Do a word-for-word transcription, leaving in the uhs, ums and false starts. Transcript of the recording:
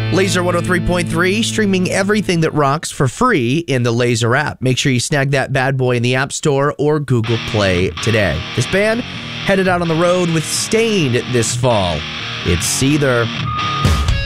Laser one oh three point three, streaming everything that rocks for free in the Laser app. Make sure you snag that bad boy in the App Store or Google Play today. This band headed out on the road with Staind this fall. It's Seether.